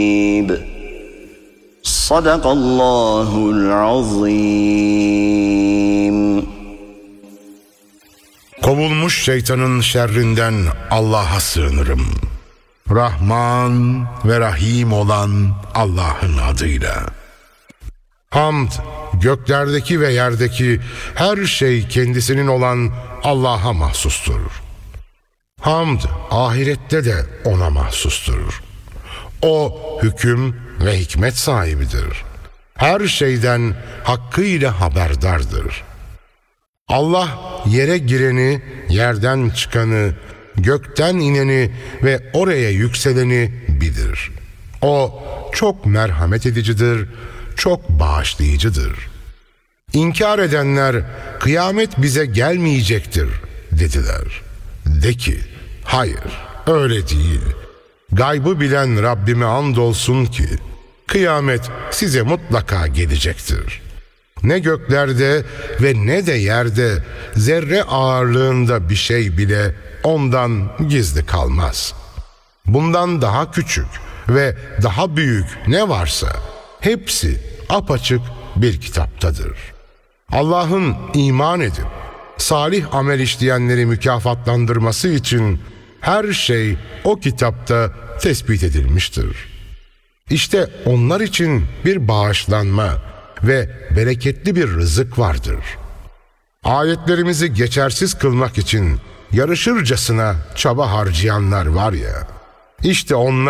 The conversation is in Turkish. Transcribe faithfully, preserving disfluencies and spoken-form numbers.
Sadakallahul azim. Kovulmuş şeytanın şerrinden Allah'a sığınırım. Rahman ve Rahim olan Allah'ın adıyla. Hamd, göklerdeki ve yerdeki her şey kendisinin olan Allah'a mahsustur. Hamd, ahirette de ona mahsustur. O hüküm ve hikmet sahibidir. Her şeyden hakkıyla haberdardır. Allah yere gireni, yerden çıkanı, gökten ineni ve oraya yükseleni bilir. O çok merhamet edicidir, çok bağışlayıcıdır. İnkar edenler, kıyamet bize gelmeyecektir dediler. De ki, hayır, öyle değil. Gaybı bilen Rabbime andolsun ki, kıyamet size mutlaka gelecektir. Ne göklerde ve ne de yerde zerre ağırlığında bir şey bile ondan gizli kalmaz. Bundan daha küçük ve daha büyük ne varsa hepsi apaçık bir kitaptadır. Allah'ın iman edip salih amel işleyenleri mükafatlandırması için her şey o kitapta tespit edilmiştir. İşte onlar için bir bağışlanma ve bereketli bir rızık vardır. Ayetlerimizi geçersiz kılmak için yarışırcasına çaba harcayanlar var ya, işte onlar